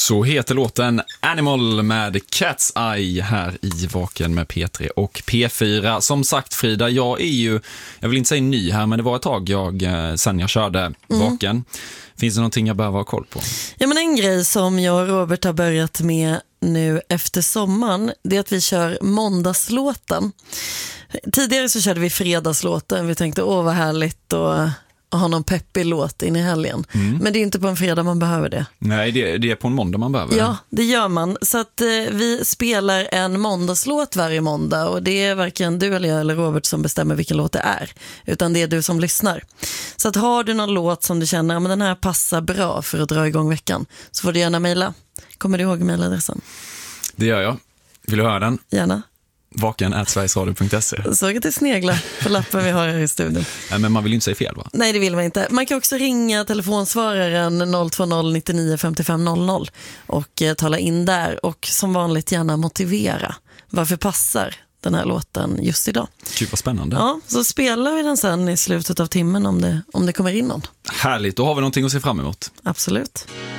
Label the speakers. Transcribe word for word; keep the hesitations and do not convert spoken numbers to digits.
Speaker 1: Så heter låten Animal med Cat's Eye här i Vaken med P tre och P fyra. Som sagt, Frida, jag är ju, jag vill inte säga ny här, men det var ett tag jag, sen jag körde mm. Vaken. Finns det någonting jag behöver ha koll på?
Speaker 2: Ja, men en grej som jag och Robert har börjat med nu efter sommaren, det är att vi kör måndagslåten. Tidigare så körde vi fredagslåten. Vi tänkte, åh vad härligt och ha någon peppig låt in i helgen. Mm. Men det är inte på en fredag man behöver det.
Speaker 1: Nej, det, det är på en måndag man behöver det.
Speaker 2: Ja, det gör man. Så att eh, vi spelar en måndagslåt varje måndag. Och det är varken du eller jag eller Robert som bestämmer vilken låt det är. Utan det är du som lyssnar. Så att har du någon låt som du känner, ja, men den här passar bra för att dra igång veckan, så får du gärna mejla. Kommer du ihåg mejladressen?
Speaker 1: Det gör jag. Vill du höra den?
Speaker 2: Gärna.
Speaker 1: vaken at sverigesradio punkt se.
Speaker 2: Såg att det sneglar på lappen vi har här i studion.
Speaker 1: Nej, men man vill ju inte säga fel, va?
Speaker 2: Nej, det vill man inte. Man kan också ringa telefonsvararen noll två noll nittionio femtiofem noll noll och eh, tala in där. Och som vanligt gärna motivera varför passar den här låten just idag.
Speaker 1: Gud, vad spännande.
Speaker 2: Ja, så spelar vi den sen i slutet av timmen om det, om det kommer in någon.
Speaker 1: Härligt, då har vi någonting att se fram emot.
Speaker 2: Absolut.